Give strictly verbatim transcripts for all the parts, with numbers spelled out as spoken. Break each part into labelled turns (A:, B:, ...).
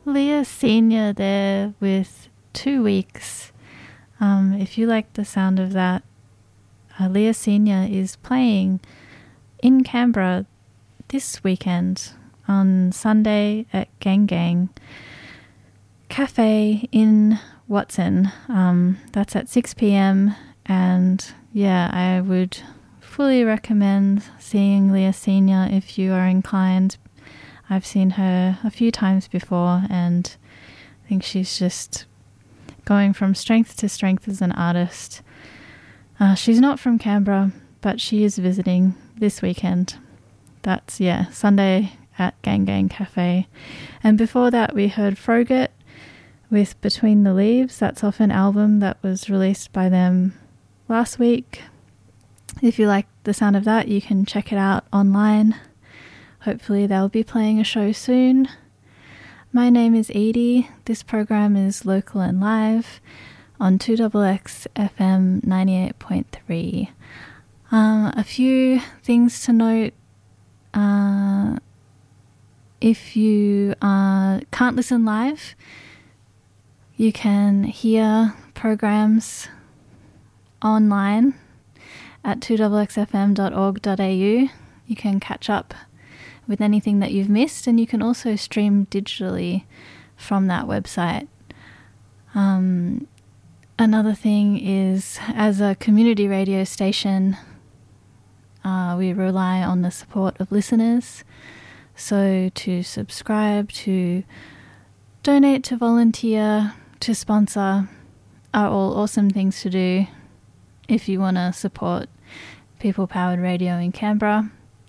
A: Leah Senior there with Two Weeks. Um, if you like the sound of that, uh, Leah Senior is playing in Canberra this weekend on Sunday at Gang Gang Cafe in Watson. Um, that's at six p.m. and yeah, I would fully recommend seeing Leah Senior if you are inclined. I've seen her a few times before and I think she's just going from strength to strength as an artist. Uh, she's not from Canberra, but she is visiting this weekend. That's, yeah, Sunday at Gang Gang Cafe. And before that, we heard Froget with Between the Leaves. That's off an album that was released by them last week. If you like the sound of that, you can check it out online. Hopefully they'll be playing a show soon. My name is Edie. This program is local and live on two X X F M ninety-eight point three. Um, a few things to note. Uh, if you uh, can't listen live, you can hear programs online at two X X F M dot org dot A U. You can catch up with anything that you've missed, and you can also stream digitally from that website. Um, another thing is, as a community radio station, uh, we rely on the support of listeners. So to subscribe, to donate, to volunteer, to sponsor are all awesome things to do if you want to support people-powered radio in Canberra.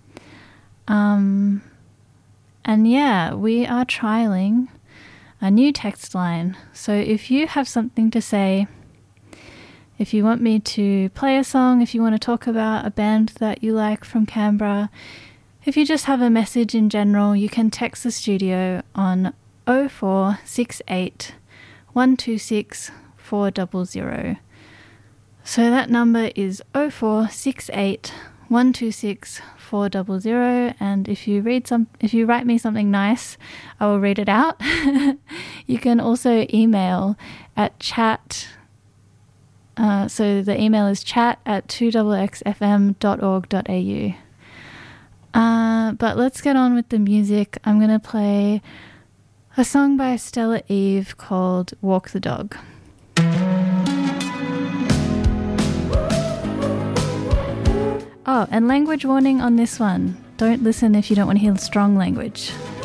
A: Um, and yeah, we are trialing a new text line. So if you have something to say, if you want me to play a song, if you want to talk about a band that you like from Canberra, if you just have a message in general, you can text the studio on oh four six eight, one two six, four zero zero. So that number is oh four six eight, one two six, four zero zero, and if you read some if you write me something nice, I will read it out. You can also email at chat uh, so the email is chat at two X X F M dot org dot A U. Uh, but let's get on with the music. I'm going to play a song by Stella Eve called Walk the Dog. Oh, and language warning on this one. Don't listen if you don't want to hear strong language.